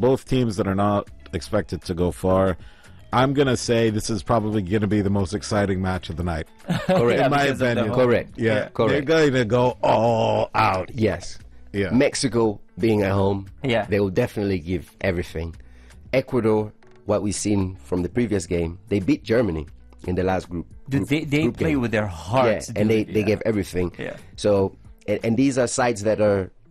both teams that are not expected to go far. I'm going to say this is probably going to be the most exciting match of the night. Correct. In my opinion. Correct. Yeah. Correct. They're going to go all out. Yes. Yeah. Mexico being at home, Yeah. they will definitely give everything. Ecuador, what we've seen from the previous game, they beat Germany in the last group. They group play game. with their hearts. Yeah, and dude. they gave everything. Yeah. So, and these are sides that are